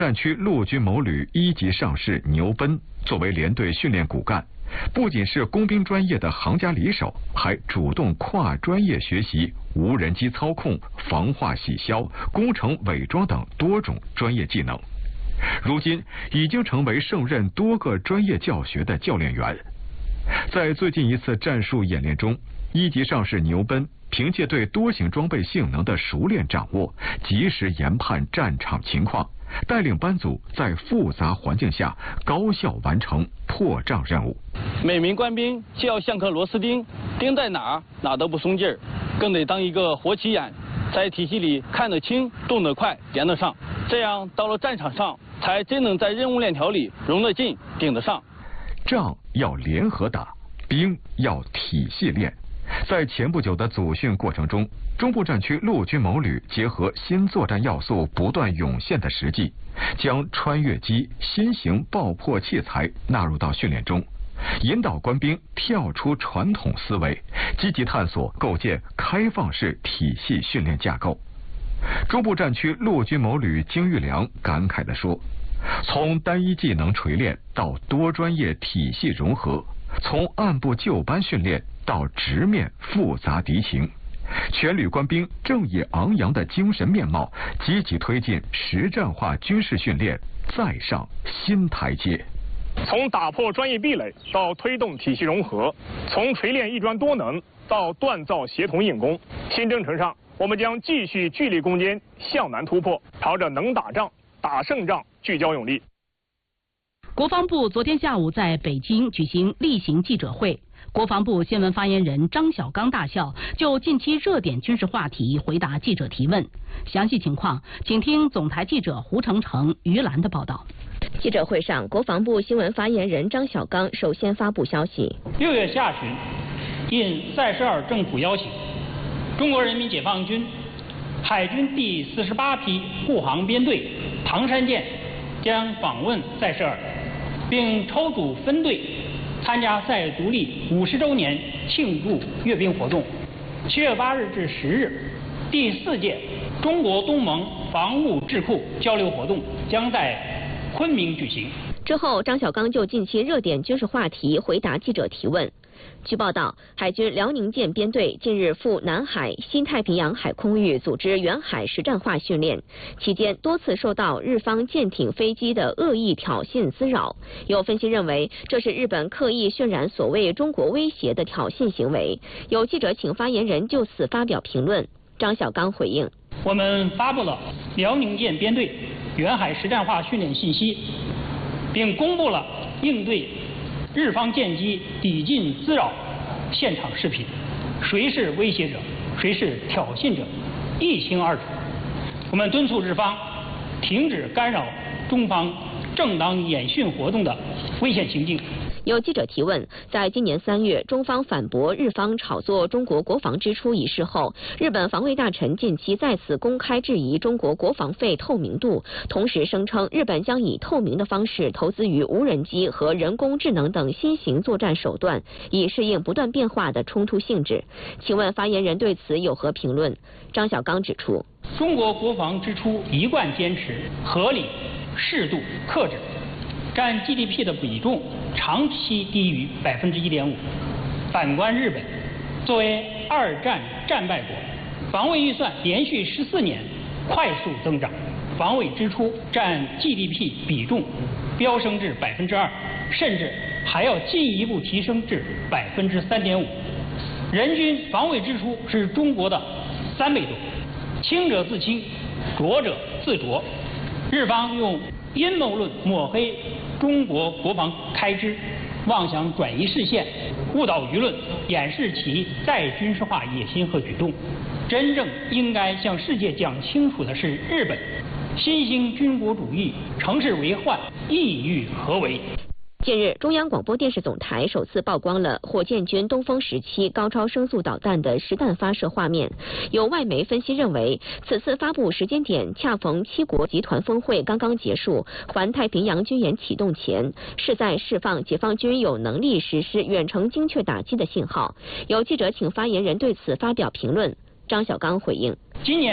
战区陆军某旅1级上士牛奔作为连队训练骨干，不仅是工兵专业的行家里手，还主动跨专业学习无人机操控、防化洗消、工程伪装等多种专业技能。如今已经成为胜任多个专业教学的教练员。在最近一次战术演练中，1级上士牛奔凭借对多型装备性能的熟练掌握，及时研判战场情况，带领班组在复杂环境下高效完成破障任务。 每名官兵就要像颗螺丝钉，钉在哪都不松劲儿，更得当一个活起眼，在体系里看得清、动得快、连得上，这样到了战场上才真能在任务链条里融得进、顶得上。 仗要联合打，兵要体系练。在前不久的组训过程中，中部战区陆军某旅结合新作战要素不断涌现的实际，将穿越机、新型爆破器材纳入到训练中，引导官兵跳出传统思维，积极探索构建开放式体系训练架构。中部战区陆军某旅金玉良感慨地说，从单一技能锤炼到多专业体系融合，从按部就班训练到直面复杂敌情，全旅官兵正以昂扬的精神面貌，积极推进实战化军事训练再上新台阶。 从打破专业壁垒到推动体系融合，从锤炼一专多能到锻造协同硬功，新征程上我们将继续聚力攻坚，向南突破，朝着能打仗、打胜仗聚焦勇力。 国防部昨天下午在北京举行例行记者会，国防部新闻发言人张小刚大校就近期热点军事话题回答记者提问。详细情况，请听总台记者胡成成、于兰的报道。 记者会上，国防部新闻发言人张小刚首先发布消息：6 月下旬，应塞舌尔政府邀请，中国人民解放军海军第48批护航编队唐山舰将访问塞舌尔，并抽组分队参加塞独立50周年庆祝阅兵活动。7月8日至10日，第4届中国东盟防务智库交流活动将在昆明举行。 之后，张小刚就近期热点军事话题回答记者提问。据报道，海军辽宁舰编队近日赴南海、新太平洋海空域组织远海实战化训练，期间多次受到日方舰艇、飞机的恶意挑衅滋扰。有分析认为，这是日本刻意渲染所谓中国威胁的挑衅行为。有记者请发言人就此发表评论。张小刚回应： 我们发布了辽宁舰编队远海实战化训练信息，并公布了应对日方舰机抵近滋扰现场视频，谁是威胁者，谁是挑衅者，一清二楚。我们敦促日方停止干扰中方正当演训活动的危险行径。 有记者提问，在今年3月，中方反驳日方炒作中国国防支出一事后，日本防卫大臣近期再次公开质疑中国国防费透明度，同时声称日本将以透明的方式投资于无人机和人工智能等新型作战手段，以适应不断变化的冲突性质。请问发言人对此有何评论？张小刚指出， 中国国防支出一贯坚持合理、适度、克制，占 GDP 的比重长期低于1.5%。反观日本，作为2战战败国，防卫预算连续14年快速增长，防卫支出占 GDP 比重飙升至2%，甚至还要进一步提升至3.5%。人均防卫支出是中国的3倍多。清者自清，浊者自浊。日方用阴谋论抹黑中国国防开支，妄想转移视线，误导舆论，掩饰其再军事化野心和举动。真正应该向世界讲清楚的是，日本新兴军国主义乘势为患，意欲何为？ 近日，中央广播电视总台首次曝光了火箭军东风17高超声速导弹的实弹发射画面。有外媒分析认为，此次发布时间点恰逢7国集团峰会刚刚结束，环太平洋军演启动前，是在释放解放军有能力实施远程精确打击的信号。有记者请发言人对此发表评论。张小刚回应： 今年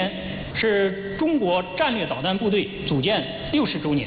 是中国战略导弹部队组建60周年。